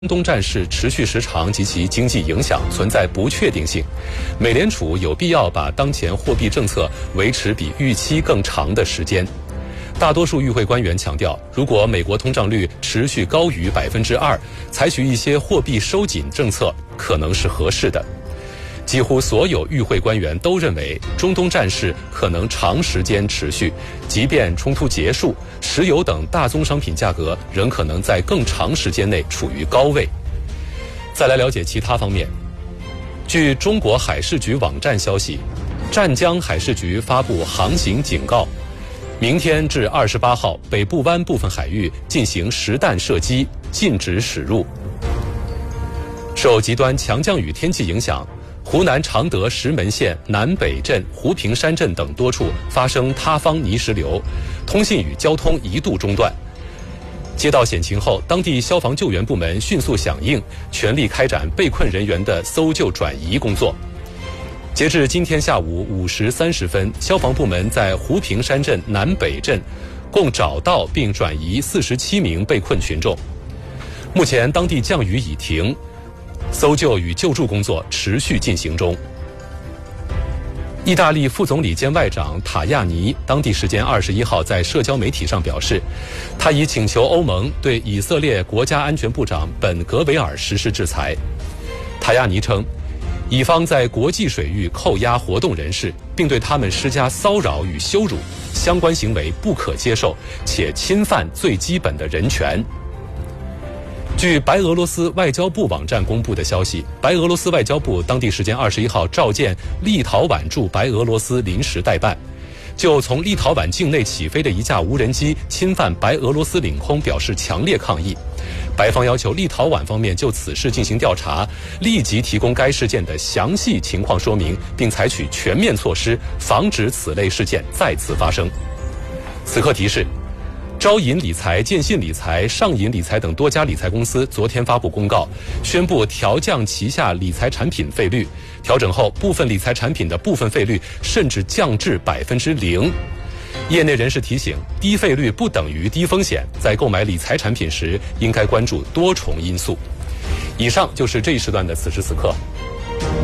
东战事持续时长及其经济影响存在不确定性，美联储有必要把当前货币政策维持比预期更长的时间。大多数与会官员强调，如果美国通胀率持续高于2%，采取一些货币收紧政策可能是合适的。几乎所有与会官员都认为，中东战事可能长时间持续，即便冲突结束，石油等大宗商品价格仍可能在更长时间内处于高位。再来了解其他方面，据中国海事局网站消息，湛江海事局发布航行警告，明天至28号，北部湾部分海域进行实弹射击，禁止驶入。受极端强降雨天气影响，湖南常德石门县南北镇、湖平山镇等多处发生塌方泥石流，通信与交通一度中断。接到险情后，当地消防救援部门迅速响应，全力开展被困人员的搜救转移工作。截至今天下午5时30分，消防部门在湖平山镇南北镇共找到并转移47名被困群众。目前当地降雨已停，搜救与救助工作持续进行中。意大利副总理兼外长塔亚尼当地时间21号在社交媒体上表示，他已请求欧盟对以色列国家安全部长本格维尔实施制裁。塔亚尼称，以方在国际水域扣押活动人士，并对他们施加骚扰与羞辱，相关行为不可接受，且侵犯最基本的人权。据白俄罗斯外交部网站公布的消息，白俄罗斯外交部当地时间21号召见立陶宛驻白俄罗斯临时代办，就从立陶宛境内起飞的一架无人机侵犯白俄罗斯领空表示强烈抗议。白方要求立陶宛方面就此事进行调查，立即提供该事件的详细情况说明，并采取全面措施，防止此类事件再次发生。此刻提示，招银理财、建信理财、上银理财等多家理财公司昨天发布公告，宣布调降旗下理财产品费率。调整后，部分理财产品的部分费率甚至降至0%。业内人士提醒，低费率不等于低风险，在购买理财产品时应该关注多重因素。以上就是这一时段的此时此刻。